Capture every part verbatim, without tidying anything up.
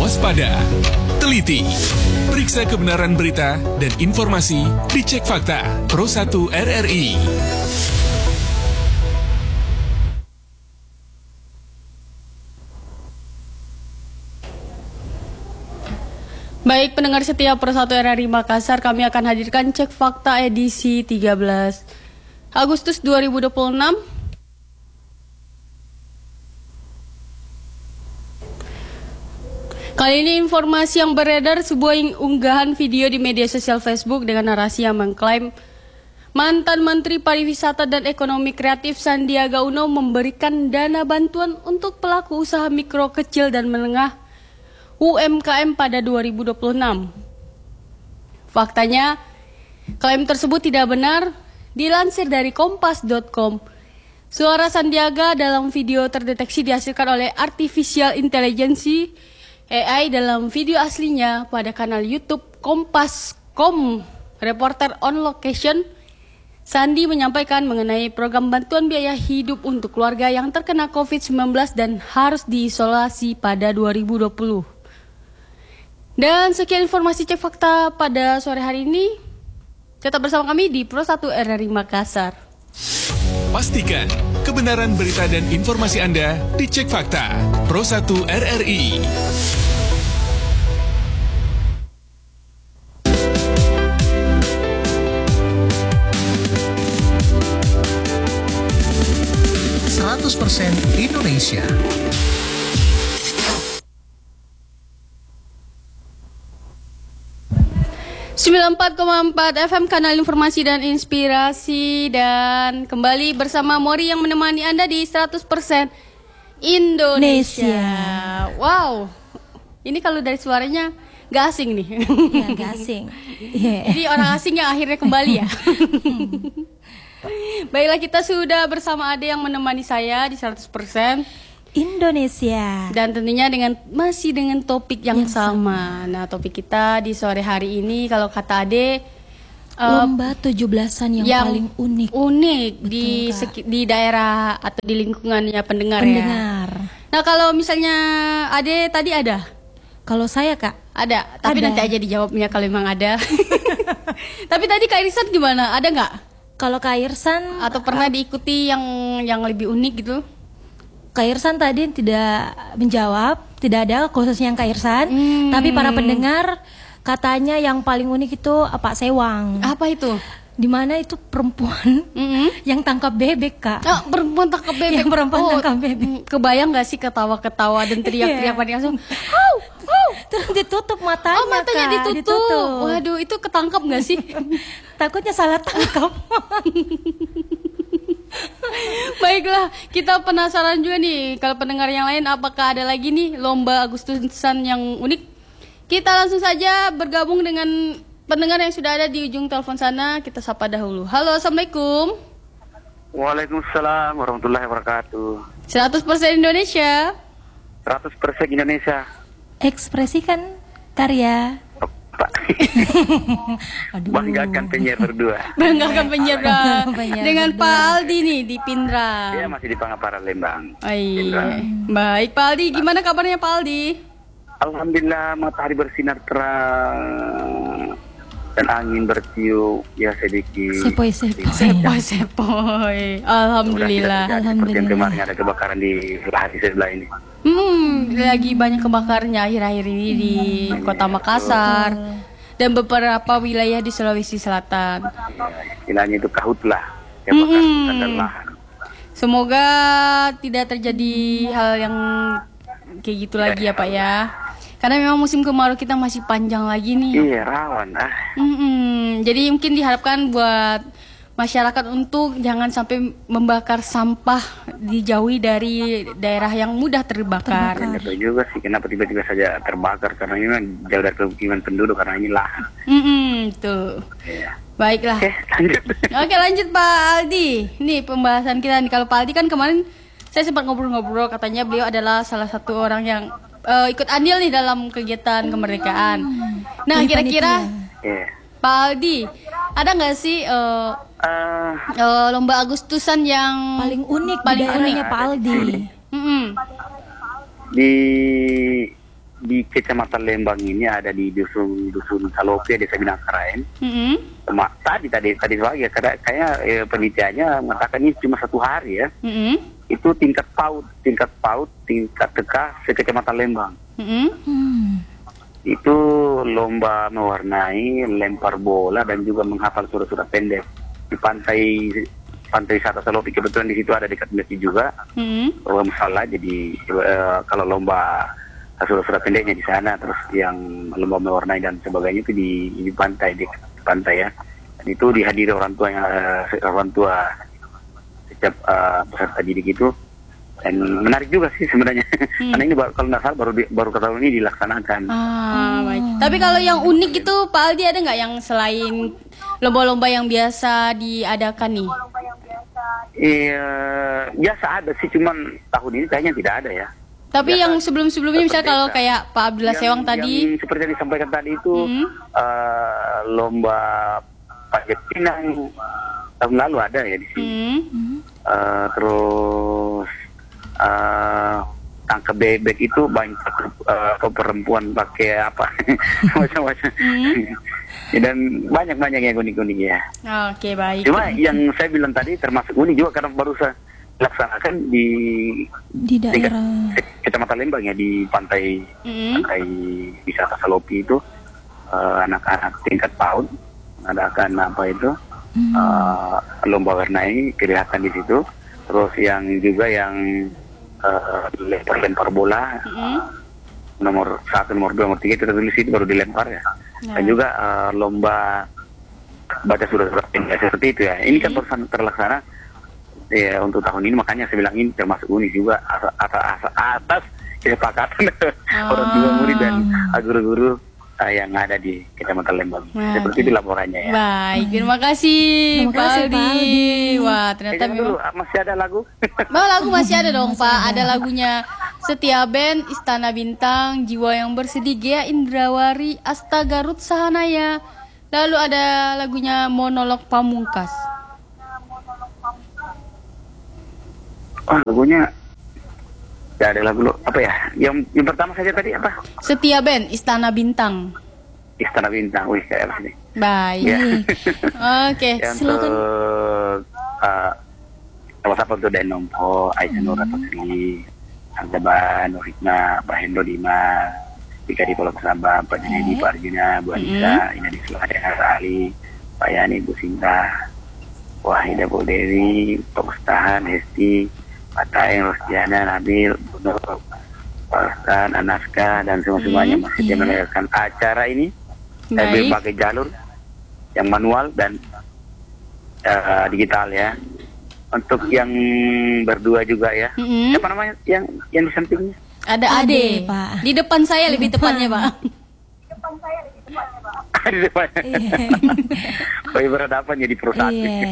waspada, teliti, periksa kebenaran berita dan informasi di Cek Fakta Pro satu R R I. Baik pendengar setia Pro satu R R I Makassar, kami akan hadirkan Cek Fakta edisi tiga belas Agustus dua ribu dua puluh enam. Kali ini informasi yang beredar, sebuah unggahan video di media sosial Facebook dengan narasi yang mengklaim mantan Menteri Pariwisata dan Ekonomi Kreatif Sandiaga Uno memberikan dana bantuan untuk pelaku usaha mikro, kecil, dan menengah U M K M pada dua ribu dua puluh enam. Faktanya, klaim tersebut tidak benar. Dilansir dari kompas titik com, suara Sandiaga dalam video terdeteksi dihasilkan oleh Artificial Intelligence A I dalam video aslinya pada kanal YouTube Kompas titik com. Reporter on location, Sandi menyampaikan mengenai program bantuan biaya hidup untuk keluarga yang terkena covid sembilan belas dan harus diisolasi pada dua ribu dua puluh. Dan sekian informasi Cek Fakta pada sore hari ini. Tetap bersama kami di Pro satu R R I Makassar. Pastikan kebenaran berita dan informasi Anda di Cek Fakta Pro satu R R I. seratus persen Indonesia. sembilan puluh empat koma empat F M, kanal informasi dan inspirasi, dan kembali bersama Mori yang menemani Anda di seratus persen Indonesia. Indonesia. Wow, ini kalau dari suaranya gak asing nih. Ya, gak asing. Yeah. Jadi orang asing yang akhirnya kembali ya. Baiklah, kita sudah bersama Ade yang menemani saya di seratus persen Indonesia. Dan tentunya dengan masih dengan topik yang, yang sama. sama. Nah, topik kita di sore hari ini kalau kata Ade, lomba tujuh belasan yang, yang paling unik. Unik. Betul, di Kak. di daerah atau di lingkungannya pendengar, pendengar ya. Nah, kalau misalnya Ade tadi ada? Kalau saya, Kak, ada, tapi ada. nanti aja dijawabnya kalau memang ada. Tapi tadi Kak Irisan gimana? Ada nggak? Kalau Kak Irsan atau pernah uh, diikuti yang yang lebih unik gitu? Kak Irsan tadi tidak menjawab, tidak ada khususnya yang Kak Irsan, hmm. tapi para pendengar katanya yang paling unik itu Pak Sewang. Apa itu? Di mana itu perempuan mm-hmm. yang tangkap bebek, Kak. Oh, perempuan tangkap bebek. Yang perempuan oh, tangkap bebek. Kebayang gak sih ketawa-ketawa dan teriak-teriak pada langsung, "Au! Au!" Terus ditutup matanya, Oh, matanya Kak. ditutup. ditutup. Waduh, itu ketangkap gak sih? Takutnya salah tangkap. Baiklah, kita penasaran juga nih kalau pendengar yang lain apakah ada lagi nih lomba Agustusan yang unik. Kita langsung saja bergabung dengan pendengar yang sudah ada di ujung telepon sana. Kita sapa dahulu. Halo, Assalamualaikum. Waalaikumsalam warahmatullahi wabarakatuh. seratus persen Indonesia. seratus persen Indonesia. Ekspresikan karya. Aduh. Banggakan penyiar berdua. Banggakan penyiar dengan Pak Aldi nih di Pindra. Dia masih di Pangapara Lembang. Oh, iya. Baik Pak Aldi, gimana kabarnya Pak Aldi? Alhamdulillah, matahari bersinar terang dan angin bertiup ya sedikit. Sepoi-sepoi. Sepoi-sepoi. Alhamdulillah. Seperti yang kemarin ada kebakaran di lahan sebelah ini. Hmm, lagi banyak kebakarannya akhir-akhir ini di hmm, Kota Makassar oh. dan beberapa wilayah di Sulawesi Selatan. Ya, istilahnya itu kahut lah, kebakaran hmm. lahan. Semoga tidak terjadi hal yang kayak gitu ya, lagi ya Pak ya. Karena memang musim kemarau kita masih panjang lagi nih. Iya, rawan ah. Hmm, jadi mungkin diharapkan buat masyarakat untuk jangan sampai membakar sampah, dijauhi dari daerah yang mudah terbakar. Tidak tahu juga sih kenapa tiba-tiba saja terbakar, karena ini kan jauh dari pemukiman penduduk, karena ini lahan. Hmm, tuh. Ya. Baiklah. Oke, lanjut. Oke, lanjut Pak Aldi. Nih pembahasan kita nih. Kalau Pak Aldi kan kemarin saya sempat ngobrol-ngobrol, katanya beliau adalah salah satu orang yang uh, ikut andil nih dalam kegiatan kemerdekaan. Nah, kira-kira yeah. Pak Aldi, ada nggak sih uh, uh, uh, lomba Agustusan yang paling unik paling di daerahnya Pak Aldi? Mm-hmm. Di di Kecamatan Lembang ini ada di dusun dusun Salope, Desa Binangkarain. Mm-hmm. Ma- tadi tadi tadi pagi ya, karena kayaknya eh, penelitiannya mengatakan ini cuma satu hari ya. Mm-hmm. Itu tingkat PAUD, tingkat PAUD, tingkat T K se-Kecamatan Lembang. Mm-hmm. Hmm. Itu lomba mewarnai, lempar bola dan juga menghafal surat-surat pendek di pantai pantai wisata Salopi. Kebetulan di situ ada dekat masjid juga. Mm-hmm. Kalau salah, jadi eh, kalau lomba surat-surat pendeknya di sana, terus yang lomba mewarnai dan sebagainya itu di, di pantai di pantai ya. Dan itu dihadiri orang tua yang uh, orang tua setiap uh, peserta didik itu. Dan menarik juga sih sebenarnya. Hmm. Karena ini baru, kalau nggak salah baru di, baru ke tahun ini dilaksanakan. Ah, baik. Tapi kalau yang unik itu Pak Aldi ada nggak yang selain lomba-lomba yang biasa diadakan nih? Iya, biasa ada sih, cuman tahun ini kayaknya tidak ada ya. Tapi Biasa, yang sebelum-sebelumnya misalnya kalau kayak Pak Abdullah yang, Sewang tadi, yang seperti yang disampaikan tadi itu hmm. uh, lomba panjat pinang tahun lalu ada ya di sini. hmm. Uh, terus uh, tangkap bebek itu banyak uh, perempuan pakai apa macam-macam. Hmm. Dan banyak-banyak yang unik-unik ya. Oke, baik. Cuma yang saya bilang tadi termasuk unik juga karena baru saya laksanakan di Di daerah Kecamatan Lembang ya, di pantai Mm-hmm. pantai wisata Salopi itu uh, anak-anak tingkat PAUD mengadakan apa itu Hmm. uh, lomba warnai, kelihatan di situ. Terus yang juga yang uh, lempar-lempar bola, Mm-hmm. nomor satu, nomor dua, nomor tiga itu tertulis itu baru dilempar ya. Nah. Dan juga uh, lomba baca surat-surat pendek seperti itu ya. Ini kan baru terlaksana ya untuk tahun ini, makanya saya bilang ini termasuk unik juga atas atas, atas kesepakatan Ah. orang tua murid dan guru-guru uh, yang ada di Kecamatan Lembang. Nah, Seperti itu laporannya ya. Baik, terima kasih Terima Pak kasih, Aldi. Pak Aldi. Wah, Eh, ternyata jangan dulu, memang ah, masih ada lagu. Bah, lagu masih ada dong Pak. Ada lagunya Setia Band, Istana Bintang, Jiwa yang Bersedih, Gea Indrawari, Astaga Ruth Sahanaya. Lalu ada lagunya Monolog Pamungkas. Oh, lagunya ya ada lagu lo apa ya? Yang yang pertama saja tadi apa? Setia Band, Istana Bintang. Istana Bintang. Wih, kayak apa sih? Baik. Ya. Oke. Ya, silakan. untuk uh, apa untuk Denompo, Aisyah Nur Atosri, Aldaban, Nurhikmah, Pak Hendro Dima, Tika di Pulau Kesambah, Pak Junedi, Pak Arjuna, Bu Anissa, Ina di Sulawesi, Ali, Pak Yani, Bu Sinta, Wahida, Bu Dewi, Pak Ustahan, Hesti, Pak Taeng, Rosdiana, Nabil, Bu Nur, Pak Ustahan, Anaska, dan semua-semuanya masih iya. mendengarkan acara ini. Saya Baik. pakai jalur yang manual dan uh, digital ya. Untuk yang berdua juga ya. Mm-mm. Siapa namanya yang yang di sampingnya? Ada Ade, Ade. Pak. Di depan saya lebih tepatnya, Pak. di depannya. Iya. Koi berhadapan jadi perusahaan. Iya.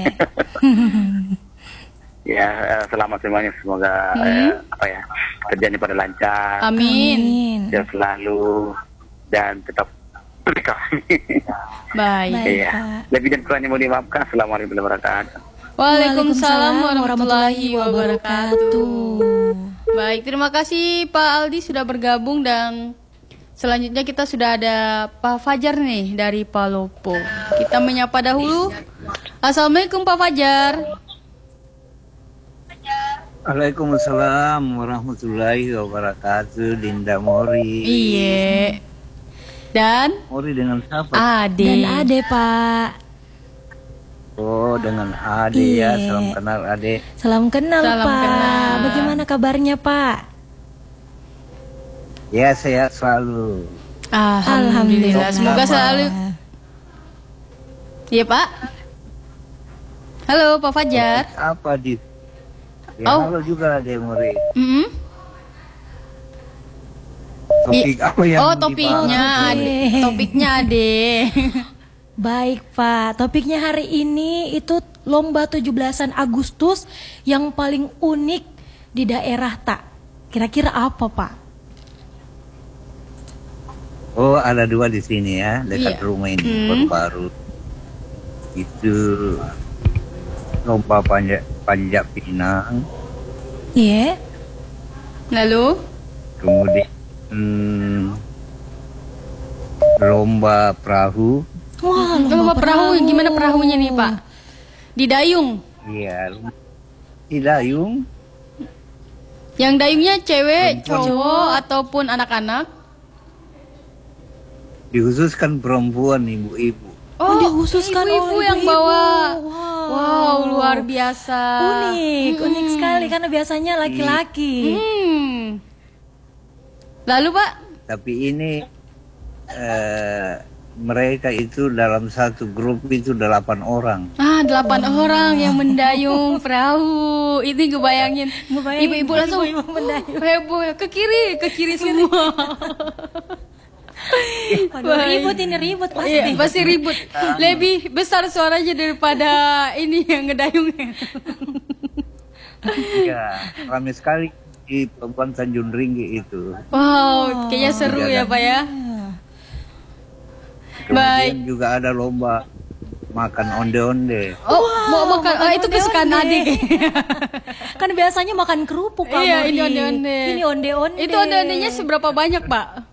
Ya, eh, selamat semuanya, semoga eh, apa ya kerjanya pada lancar, Amin. Amin. sehat selalu dan tetap berkah. Baik. Baik, Iya. Pak. Lebih dan kurangnya mohon dimaafkan. Assalamualaikum warahmatullahi wabarakatuh. Waalaikumsalam warahmatullahi wabarakatuh. wabarakatuh. Baik, terima kasih Pak Aldi sudah bergabung dan selanjutnya kita sudah ada Pak Fajar nih dari Palopo. Kita menyapa dahulu. Assalamualaikum Pak Fajar. Waalaikumsalam warahmatullahi wabarakatuh. Dinda Mori. Iya. Dan Mori dengan siapa? Ade. Dan Ade, Pak. Oh, dengan Ade ya. Iya. Salam kenal Ade. Salam kenal, Salam Pak. kenal. Bagaimana kabarnya, Pak? Ya, sehat selalu. Alhamdulillah. Semoga Pak. selalu. Iya Pak. Halo Pak Fajar. Apa di? Ya, Oh. halo juga Ade Mori. Mm-mm. Topik apa yang Oh dibahas? topiknya Ade. Topiknya Ade. Baik, Pak. Topiknya hari ini itu lomba tujuh belasan Agustus yang paling unik di daerah Tak. Kira-kira apa, Pak? Oh, ada dua di sini ya, dekat Iya. rumah ini Hmm. baru-baru. Itu lomba panjat panjat pinang, Iya. Lalu kemudian hmm, lomba perahu. Wah, Lomba perahu, gimana perahunya nih Pak? Di dayung. Iya, di dayung. Yang dayungnya cewek, Perempuan. cowok, ataupun anak-anak? Dikhususkan perempuan, ibu-ibu. Oh, dikhususkan ibu-ibu oh, yang ibu-ibu. bawa. Wow. Wow, luar biasa. Unik, unik sekali karena biasanya laki-laki. Hmm. Lalu Pak? Tapi ini eh, mereka itu dalam satu grup itu delapan orang. Ah, delapan orang yang mendayung perahu. Ini ngebayangin. Ngebayangin Ibu-ibu langsung ibu-ibu mendayung. heboh ya, ke kiri, ke kiri semua. Waduh, ribut ini ribut pasti. Iya, pasti ribut. Lebih besar suaranya daripada ini yang ngedayung. Iya, ramai sekali di Pelabuhan Tanjung Ringgi itu. Wow, kayaknya seru ya Pak ya. Kemudian juga ada lomba makan onde-onde. Oh, mau makan, oh, itu kesukaan onde-onde. adik. Kan biasanya makan kerupuk kamu. Iya, ini onde-onde. Ini onde-onde. Itu onde-ondenya seberapa banyak Pak?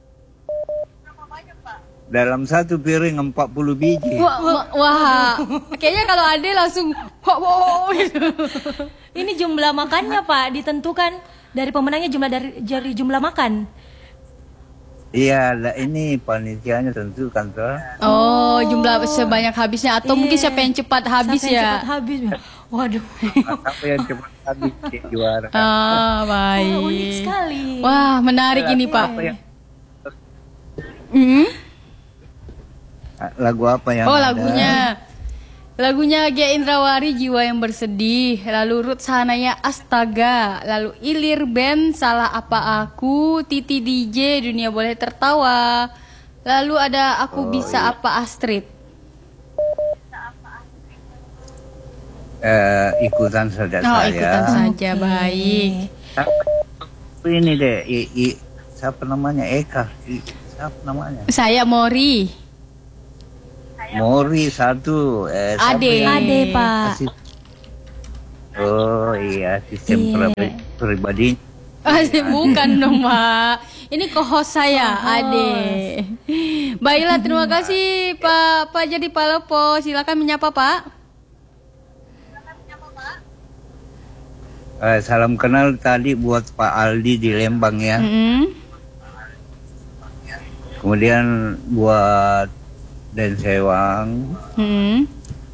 Dalam satu piring empat puluh biji. Wah, wah, wah. Kayaknya kalau ade langsung wah, wow, gitu. Ini jumlah makannya Pak ditentukan dari pemenangnya jumlah dari, dari jumlah makan. Iya, lah ini panitianya tentukan tuh. Oh, jumlah sebanyak habisnya atau mungkin Iya. siapa yang cepat habis Siapa yang ya? cepat habis. Waduh. Apa yang cepat habis dia juara. Ah, baik. Wah, unik sekali. Wah, menarik ini Pak. Apa yang, Hmm? lagu apa yang Oh, ada? lagunya. Lagunya Gia Indrawari, Jiwa yang Bersedih. Lalu Ruth Sahanaya, Astaga. Lalu Ilir Band, Salah Apa Aku. Titi D J, Dunia Boleh Tertawa. Lalu ada Aku Bisa Apa Astrid. Eh, ikutan saja Oh, saya. ikutan saja, baik. Ini deh, i, i, siapa namanya Eka? I, siapa namanya? Saya Mori. Mori satu. Eh, siapa Ade. yang Ade Pak. asis- Oh iya, sistem Iya. pri- pribadi. Ah, bukan dong, Pak. Ini co-host saya, Ade. Baiklah, terima kasih Pak Pak Jadi Palopo. Silakan menyapa, Pak. Eh, salam kenal tadi buat Pak Aldi di Lembang ya. Mm-mm. Kemudian buat Den Sewang, Mm-mm.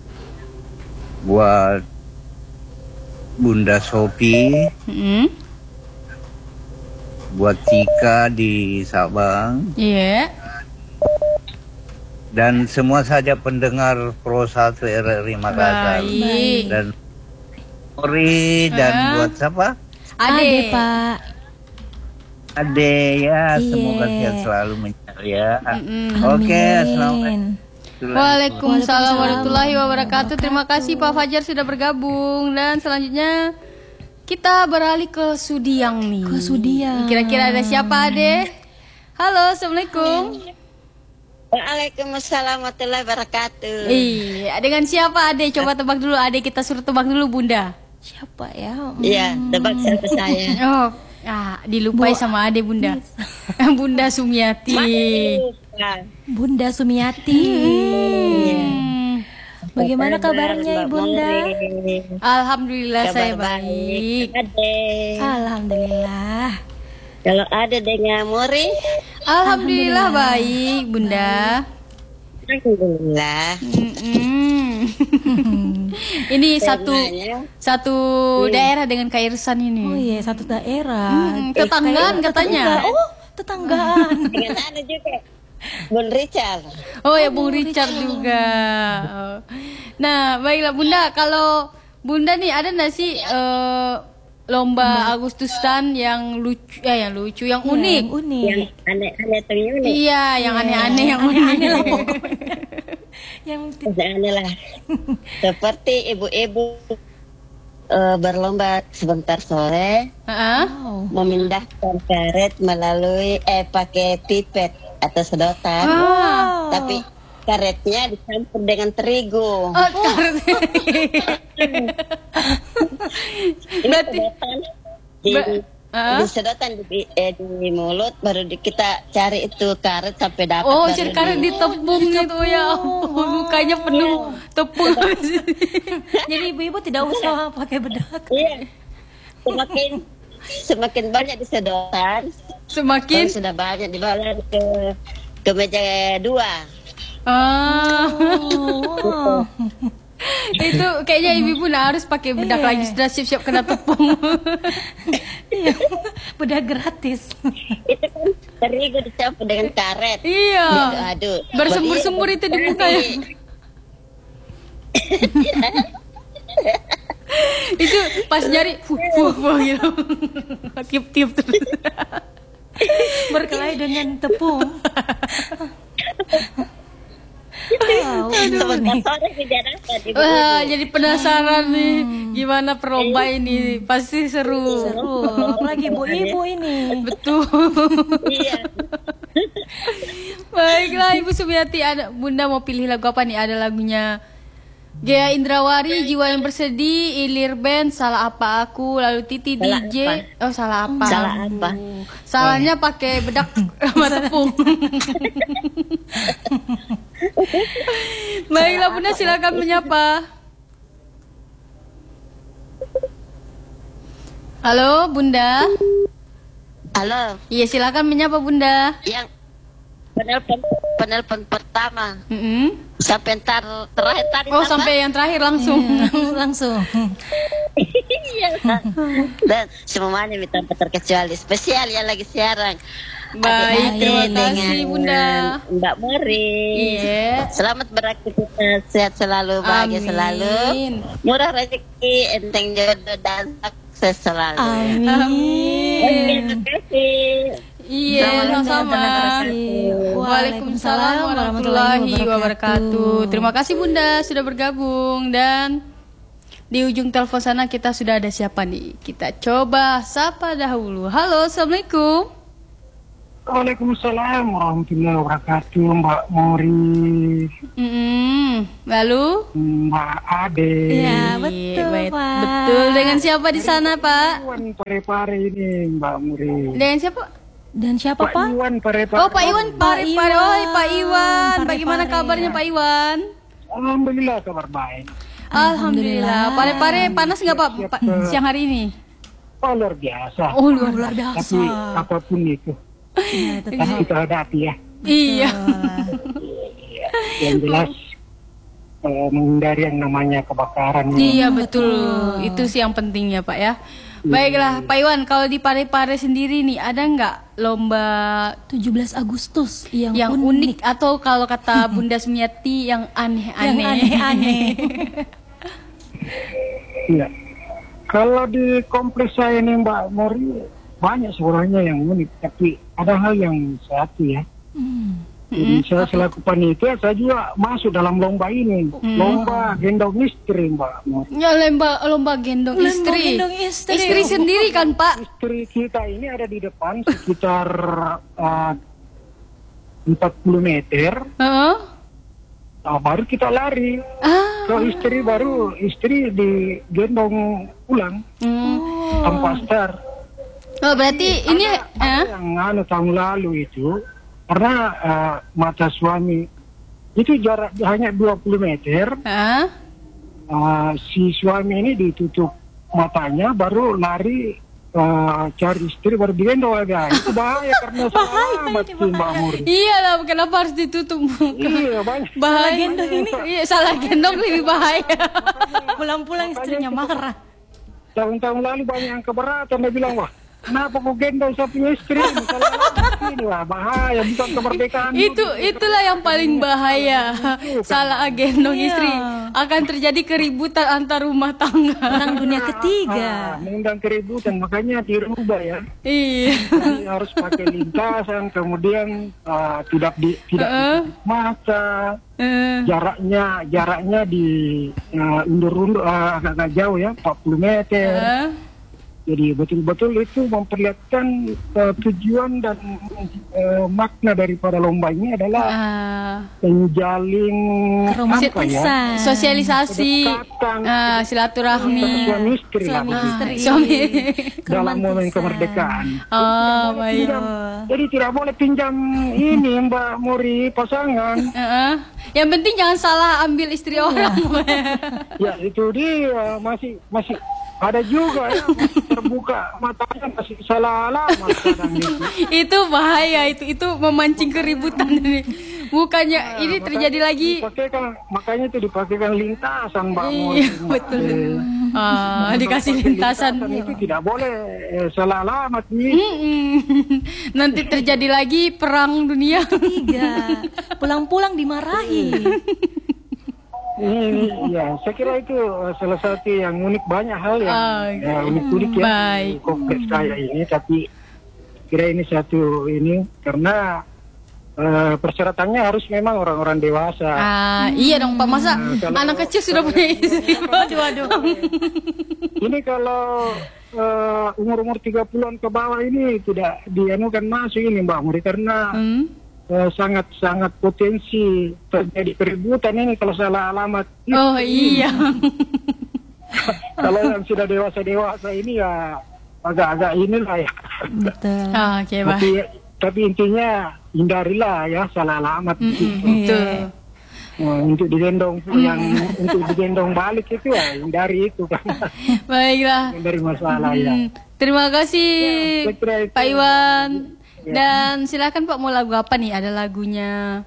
buat Bunda Sopi, Mm-mm. buat Tika di Sabang, Iya. dan semua saja pendengar Pro satu R R I Makassar. Baik. Dan Mori dan Ah. buat siapa? Ade. Ade Pak. Ade ya, Iya. semoga sehat selalu mencari ya. Mm-mm. Oke, Amin. assalamualaikum. Waalaikumsalam warahmatullahi wabarakatuh. Terima kasih Pak Fajar sudah bergabung. Dan selanjutnya kita beralih ke Sudiang nih. Ke Sudiang. Kira-kira ada siapa, Ade? Halo, Assalamualaikum. Waalaikumsalam warahmatullahi wabarakatuh. Iya, dengan siapa, Ade? Coba tebak dulu, Ade. Kita suruh tebak dulu, Bunda. Siapa ya? Iya, tebak siapa saya. Oh, ah, dilupai sama Ade, Bunda. Bunda Sumiati. Nah, Bunda Sumiati. Hmm. Bagaimana kabar, kabarnya Mbak Bunda? Mori? Alhamdulillah Kabar saya baik. Ade. Alhamdulillah. Kalau ada dengan Mori, Alhamdulillah baik, Bunda. alhamdulillah. Mm-mm. Ini satu Temanya, satu daerah dengan keirisan ini. Oh iya, satu daerah. Hmm, tetanggaan katanya. Tetangga. Oh, tetanggaan. dengan ada juga Bun Richard. Oh ya, Bung Richard juga. Oh. Nah, baiklah Bunda, kalau Bunda nih ada nggak sih eh, lomba Agustusan yang lucu, ya yang lucu, yang unik? Yang unik. Yang aneh-aneh tuh ini. Iya, yang aneh-aneh, yang unik. Yang Aneh lah. Seperti ibu-ibu eh, berlomba sebentar sore Heeh. wow. memindahkan karet melalui eh pakai pipet atau sedotan. Ah. Tapi karetnya dicampur dengan terigu. Oh, karet. Ini berarti- sedotan di, ber- Ah? disedotan di, eh, di mulut, baru di, kita cari itu karet sampai dapat. Oh, baru cari karet di- ditepung gitu ya. Oh, mukanya penuh tepung. Jadi ibu-ibu tidak usah pakai bedak. Iya. Semakin semakin banyak disedotan, Semakin kalau sudah banyak dibawa ke ke meja dua. ah. Oh. Itu kayaknya ibu-ibu nak harus pakai bedak Iya. lagi, sudah siap-siap kena tepung. Iya, bedak gratis. Itu kan terigu dicampur dengan karet. Iya. Aduh. Bersembur-sembur itu di muka ya. Itu pas nyari fuh fuh fuh gitu. Tiup-tiup terus. Berkelahi dengan tepung. Wow, Sebentar nih. sore tidak dapat ibu. Wah, jadi penasaran nih gimana perlomba ini. Pasti seru. Seru, apalagi ibu-ibu ini. Betul. Iya. Baiklah Ibu Sumiati, ada Bunda mau pilih lagu apa nih? Ada lagunya Gea Indrawari, Jiwa yang Bersedih, Ilir Band, Salah Apa Aku, lalu Titi Salah D J. Oh, salah apa? Salah apa? Salahnya pakai bedak sama tepung. Baiklah Bunda, silakan menyapa. Halo Bunda. Halo, Iya, silakan menyapa Bunda. yang penelpon penelpon pertama Mm-mm. sampai ntar terakhir tadi. Oh, apa? sampai yang terakhir langsung. Langsung. Iya. Dan semuanya minta terkecuali spesial yang lagi siaran. Baik, terima kasih Bunda. Mbak Mori. Iya. Selamat beraktivitas, sehat selalu, bahagia Amin. selalu, murah rezeki, enteng jodoh dan sukses selalu. Amin. Amin. Terima kasih. Iya, sama-sama. Terima kasih. Waalaikumsalam warahmatullahi wabarakatuh. Terima kasih Bunda sudah bergabung, dan di ujung telepon sana kita sudah ada siapa nih? Kita coba sapa dahulu. Halo, Assalamualaikum. Waalaikumsalam warahmatullahi wabarakatuh, Mbak Mori, Mm-mm. Lalu? Mbak Ade. Ya, betul, Baik, Pak. betul. Dengan siapa di sana, Pak? Iwan Parepare ini, Mbak Mori. Dengan siapa? Dan siapa, Pak Pak? Iwan Parepare. Oh, Pak Iwan Pare Pare. Iwan. Oh, Pak Iwan. Pare-pare. Bagaimana kabarnya Pak Iwan? Alhamdulillah kabar baik. Alhamdulillah. Pare-pare panas nggak Pak Pa- siang hari ini? Oh luar biasa. Oh, luar Luar biasa. Tapi apapun itu Ya, tetap. harus kita hadapi ya. Iya. Yang jelas eh, menghindari yang namanya kebakaran. Iya betul, itu sih yang penting ya Pak ya. Baiklah Pak Iwan, kalau di Pare-Pare sendiri nih ada nggak lomba tujuh belas Agustus yang, yang unik, atau kalau kata Bunda Sumiati yang aneh-aneh? Yang aneh-aneh. Iya. Kalau di kompleks saya ini Mbak Mori, banyak sebenarnya yang unik, tapi ada hal yang satu ya. Hmm. Jadi saya selaku panitia, saya juga masuk dalam lomba ini, lomba gendong istri Mbak Mori. Ya lomba lomba gendong Lomba istri. gendong istri. Istri sendiri kan Pak? Istri kita ini ada di depan sekitar uh, empat puluh meter, Heeh. nah, baru kita lari. Ah. Kalau istri baru, istri digendong pulang Hmm. tanpa start. Oh berarti ini Ada eh? yang anu tahun lalu itu, karena uh, mata suami itu jarak hanya dua puluh meter, Ah? uh, si suami ini ditutup matanya, baru lari uh, cari istri, baru digendong aja. Itu bahaya karena selamat tuh Mbak Muri. Iya lah, kenapa harus ditutup? Iya banyak. Bahaya gendong ini. Iya, salah gendong lebih bahaya. Pulang-pulang istrinya marah. Tahun-tahun lalu banyak yang keberatan, dia bilang, wah kenapa kau gendong saya punya istri? Misalnya ini wah bahaya, bukan kemerdekaan. Itu itulah yang paling bahaya. Salah gendong Iya. istri, akan terjadi keributan antar rumah tangga. Perang dunia Ah, ketiga. mengundang keributan, makanya dirubah ya. Iya. Jadi harus pakai lintasan, kemudian uh, tidak di tidak Heeh. ditutup mata, Eh, jaraknya jaraknya di uh, undur-undur uh, agak-agak jauh ya, empat puluh meter. eh. Jadi betul-betul itu memperlihatkan uh, tujuan dan uh, makna daripada lomba ini adalah Ah, menjalin apa ya? Romantisan. sosialisasi, Kedekatan. ah, silaturahmi. Suami istri lah Suami begitu. istri. Suami. Dalam momen Keromantisan. kemerdekaan. Oh, baik. Pinjam. Jadi tidak boleh pinjam ini Mbak Muri pasangan. Heeh. Yang penting jangan salah ambil istri orang. Ya itu dia masih masih ada juga ya terbuka matanya masih salah alamat kadang itu. Itu bahaya, itu itu memancing keributan ini. Bukannya ini terjadi lagi. Dipakaikan, makanya itu dipakaikan lintasan Mbak Muri. Iya, betul. Ah, dikasih lintasan. Itu tidak boleh eh, salah alamat nih. Mm-mm. Nanti terjadi lagi perang dunia. Tiga. Pulang-pulang dimarahi. Ini ya, saya kira itu uh, salah satu yang unik, banyak hal yang Ah, ya, unik-unik ya baik. di kompleks saya ini, tapi kira ini satu ini karena uh, persyaratannya harus memang orang-orang dewasa. Ah, iya dong Pak, masa kalau- anak kecil sudah punya istri? Waduh, waduh. Ini kalau uh, umur-umur tiga puluhan ke bawah ini tidak dianukan masuk ini Mbak Muri karena Hmm. uh, sangat-sangat potensi terjadi keributan ini kalau salah alamat. Oh iya. Kalau yang sudah dewasa-dewasa ini ya agak-agak inilah ya. Betul. Ah, oke, Pak. Tapi, tapi intinya hindarilah ya salah alamat. Betul. Nah, untuk digendong yang untuk digendong balik itu ya hindari itu kan. Baiklah. Hindari masalah ya. Hmm. Terima kasih Ya, saya kira itu. Pak Iwan. Dan silakan Pak, mau lagu apa nih? Ada lagunya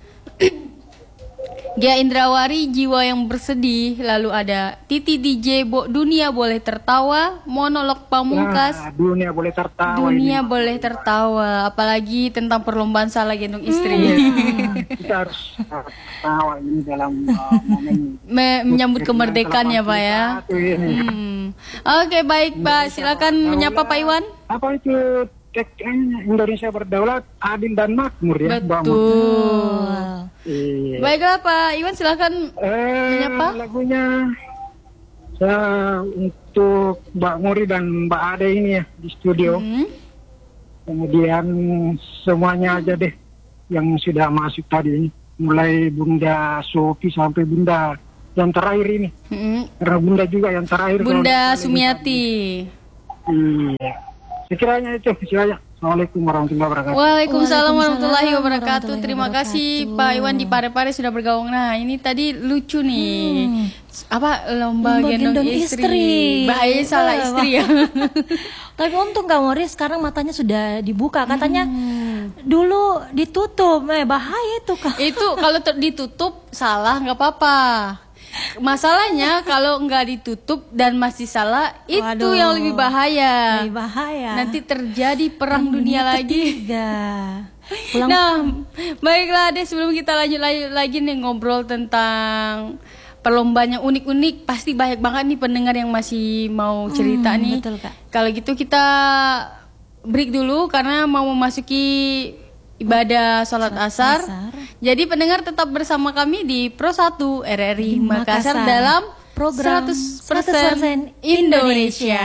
Gia Indrawari, Jiwa yang Bersedih. Lalu ada Titi D J, Bo, Dunia Boleh Tertawa. Monolog Pamungkas, Nah, dunia boleh tertawa Dunia ini. Boleh Tertawa. Apalagi tentang perlombaan salah gendong istri. Kita harus tertawa ini dalam uh, momen Me- menyambut kemerdekaan ya Pak ya. satu ini. Hmm. Oke, baik Pak, silakan menyapa Pak Iwan. Apa itu tagline Indonesia berdaulat, adil dan makmur ya, Mbak Mun? Betul. Iya. Baiklah Pak Iwan, silakan. Eh, Menyapa? lagunya saya untuk Mbak Muri dan Mbak Ade ini ya di studio. Hmm. Kemudian semuanya aja deh yang sudah masuk tadi ini, mulai Bunda Sofi sampai Bunda yang terakhir ini. Hmm. Karena Bunda juga yang terakhir. Bunda kalau- Sumiati. Iya. Sekiranya itu sekiranya. Assalamualaikum warahmatullahi wabarakatuh. Waalaikumsalam warahmatullahi Waalaikumsalam wabarakatuh. warahmatullahi Terima kasih wabarakatuh. Pak Iwan di Pare-Pare sudah bergabung. Nah, ini tadi lucu nih. Apa lomba, Lomba gendong, gendong istri. istri. Bahaya salah Wah, istri ya. Tapi untung Kak Mori sekarang matanya sudah dibuka. Katanya dulu ditutup. Eh, bahaya itu Kak. Itu kalau ter- ditutup salah nggak apa-apa. Masalahnya kalau nggak ditutup dan masih salah, itu Waduh. yang lebih bahaya. Lebih bahaya. Nanti terjadi perang dunia lagi. Ketiga. Pulang Nah, baiklah deh, sebelum kita lanjut lagi, lagi nih ngobrol tentang perlombaan yang unik-unik, pasti banyak banget nih pendengar yang masih mau cerita Hmm, nih. betul, Kak. Kalau gitu kita break dulu karena mau memasuki ibadah sholat asar. asar. Jadi pendengar tetap bersama kami di Pro satu R R I Di Makassar Makassar. dalam Program seratus persen seratus persen Indonesia.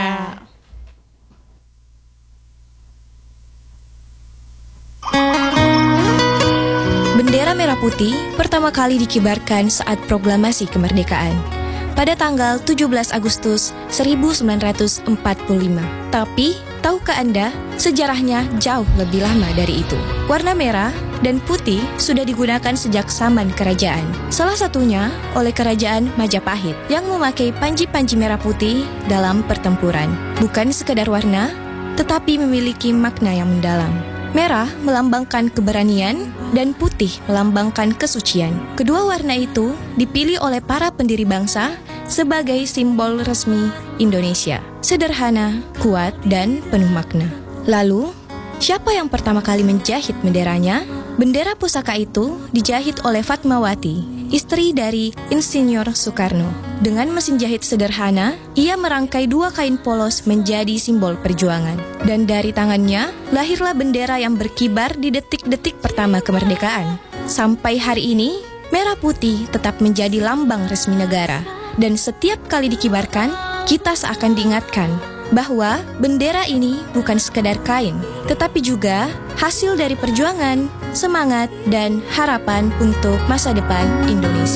Bendera merah putih pertama kali dikibarkan saat proklamasi kemerdekaan pada tanggal tujuh belas Agustus seribu sembilan ratus empat puluh lima. Tapi, tahukah Anda, sejarahnya jauh lebih lama dari itu. Warna merah dan putih sudah digunakan sejak zaman kerajaan. Salah satunya oleh kerajaan Majapahit yang memakai panji-panji merah putih dalam pertempuran. Bukan sekadar warna, tetapi memiliki makna yang mendalam. Merah melambangkan keberanian dan putih melambangkan kesucian. Kedua warna itu dipilih oleh para pendiri bangsa sebagai simbol resmi Indonesia. Sederhana, kuat, dan penuh makna. Lalu, siapa yang pertama kali menjahit benderanya? Bendera pusaka itu dijahit oleh Fatmawati, istri dari Insinyur Soekarno. Dengan mesin jahit sederhana, ia merangkai dua kain polos menjadi simbol perjuangan. Dan dari tangannya, lahirlah bendera yang berkibar di detik-detik pertama kemerdekaan. Sampai hari ini, merah putih tetap menjadi lambang resmi negara. Dan setiap kali dikibarkan, kita seakan diingatkan bahwa bendera ini bukan sekedar kain, tetapi juga hasil dari perjuangan, semangat, dan harapan untuk masa depan Indonesia.